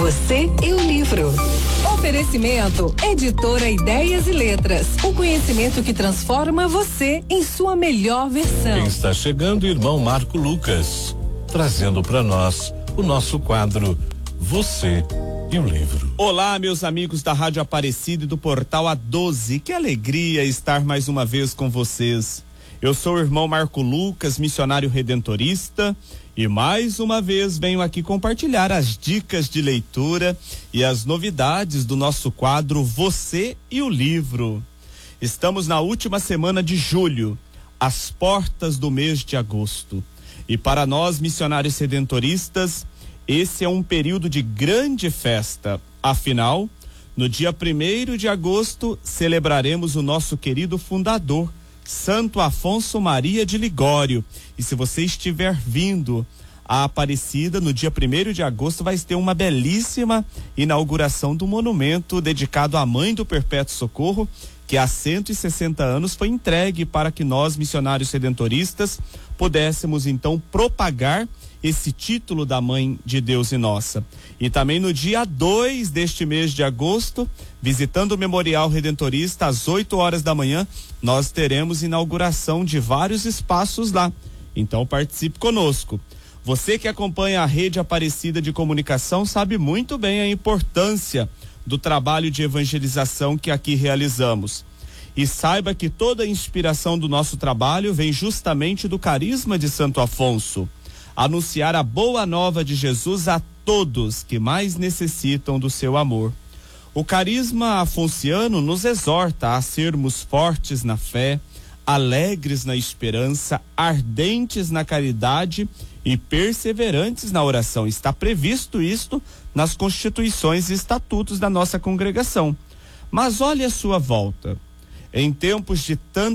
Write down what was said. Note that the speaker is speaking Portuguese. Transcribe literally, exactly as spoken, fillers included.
Você e o livro. Oferecimento Editora Ideias e Letras. O conhecimento que transforma você em sua melhor versão. Quem está chegando, irmão Marco Lucas, trazendo para nós o nosso quadro Você e o Livro. Olá, meus amigos da Rádio Aparecida e do Portal A doze. Que alegria estar mais uma vez com vocês. Eu sou o irmão Marco Lucas, missionário redentorista, e mais uma vez venho aqui compartilhar as dicas de leitura e as novidades do nosso quadro Você e o Livro. Estamos na última semana de julho, às portas do mês de agosto. E para nós, missionários redentoristas, esse é um período de grande festa. Afinal, no dia primeiro de agosto, celebraremos o nosso querido fundador, Santo Afonso Maria de Ligório. E se você estiver vindo a Aparecida no dia primeiro de agosto, vai ter uma belíssima inauguração do monumento dedicado à Mãe do Perpétuo Socorro, que há cento e sessenta anos foi entregue para que nós, missionários redentoristas, pudéssemos então propagar esse título da Mãe de Deus e nossa. E também no dia dois deste mês de agosto, visitando o Memorial Redentorista, às oito horas da manhã, nós teremos inauguração de vários espaços lá. Então participe conosco. Você que acompanha a Rede Aparecida de Comunicação sabe muito bem a importância do trabalho de evangelização que aqui realizamos. E saiba que toda a inspiração do nosso trabalho vem justamente do carisma de Santo Afonso. Anunciar a boa nova de Jesus a todos que mais necessitam do seu amor. O carisma afonciano nos exorta a sermos fortes na fé, alegres na esperança, ardentes na caridade e perseverantes na oração. Está previsto isto nas constituições e estatutos da nossa congregação. Mas olhe a sua volta. Em tempos de tanta